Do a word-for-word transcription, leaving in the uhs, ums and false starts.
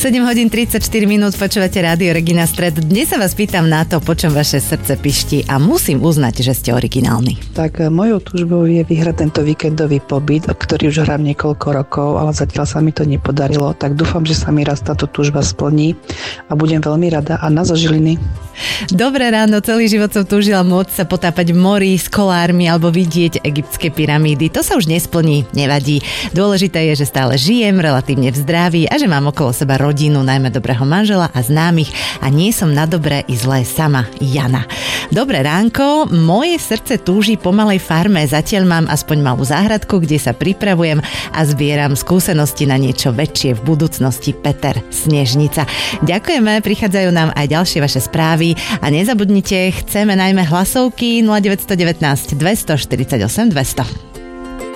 sedem hodín tridsaťštyri minút, počúvate Rádio Regina Stred. Dnes sa vás pýtam na to, po čom vaše srdce pišti a musím uznať, že ste originálni. Tak mojou túžbou je vyhrať tento víkendový pobyt, ktorý už hrám niekoľko rokov, ale zatiaľ sa mi to nepodarilo. Tak dúfam, že sa mi raz táto túžba splní a budem veľmi rada. A na zo Žiliny. Dobré ráno, celý život som túžila môcť sa potápať v mori s kolármi alebo vidieť egyptské pyramídy. To sa už nesplní, nevadí. Dôležité je, že stále žijem relatívne v zdraví a že mám okolo seba rodinu, najmä dobrého manžela a známych a nie som na dobré i zlé sama. Jana. Dobré ránko, moje srdce túži po malej farme, zatiaľ mám aspoň malú záhradku, kde sa pripravujem a zbieram skúsenosti na niečo väčšie v budúcnosti. Peter Snežnica. Ďakujeme, prichádzajú nám aj ďalšie vaše správy a nezabudnite, chceme najmä hlasovky nula deväť jedna deväť dvestoštyridsaťosem dvesto.